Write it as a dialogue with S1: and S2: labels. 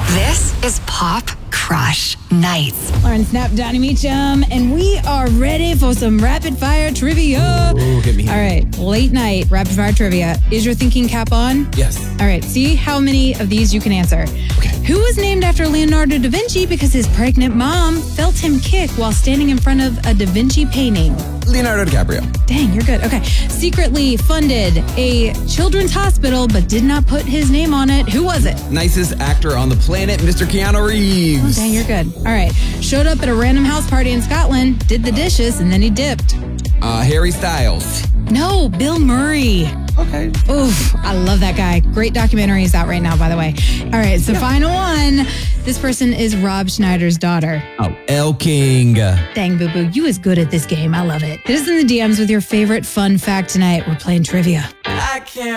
S1: This is Pop Crush Nights.
S2: Lauren Snap, Donnie Meacham, and we are ready for some rapid fire trivia.
S3: Ooh, hit me.
S2: All right, late night rapid fire trivia. Is your thinking cap on?
S3: Yes.
S2: All right, see how many of these you can answer.
S3: Okay.
S2: Who was named after Leonardo da Vinci because his pregnant mom felt him kick while standing in front of a da Vinci painting?
S3: Leonardo DiCaprio.
S2: Dang, you're good. Okay. Secretly funded a children's hospital but did not put his name on it. Who was it?
S3: Nicest actor on the planet, Mr. Keanu Reeves.
S2: Oh, dang, you're good. All right. Showed up at a random house party in Scotland, did the dishes, and then he dipped.
S3: Harry Styles.
S2: No, Bill Murray.
S3: Okay.
S2: Oof, I love that guy. Great documentary is out right now, by the way. All right, so final one. This person is Rob Schneider's daughter.
S3: Oh, Elle King.
S2: Dang, boo-boo, you is good at this game. I love it. Hit us in the DMs with your favorite fun fact tonight. We're playing trivia.
S3: I can't